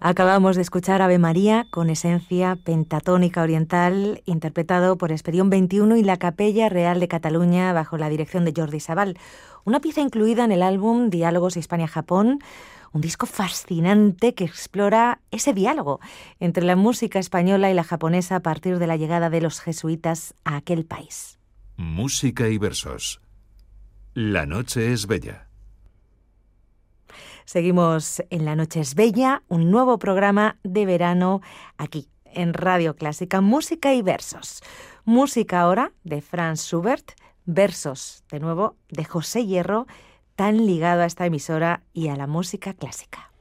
Acabamos de escuchar Ave María con esencia pentatónica oriental, interpretado por Esperión 21 y la Capella Real de Cataluña bajo la dirección de Jordi Sabal. Una pieza incluida en el álbum Diálogos Hispania-Japón, un disco fascinante que explora ese diálogo entre la música española y la japonesa a partir de la llegada de los jesuitas a aquel país. Música y versos. La noche es bella. Seguimos en La Noche es Bella, un nuevo programa de verano aquí en Radio Clásica, Música y Versos. Música ahora de Franz Schubert, versos de nuevo de José Hierro, tan ligado a esta emisora y a la música clásica.